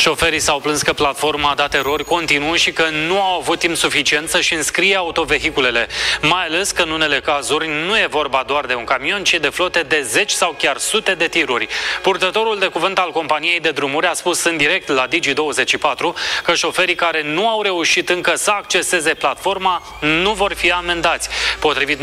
Șoferii s-au plâns că platforma a dat erori continuu și că nu au avut timp suficient să-și înscrie autovehiculele. Mai ales că în unele cazuri nu e vorba doar de un camion, ci de flote de zeci sau chiar sute de tiruri. Purtătorul de cuvânt al companiei de drumuri a spus în direct la Digi24 că șoferii care nu au reușit încă să acceseze platforma nu vor fi amendați. Potrivit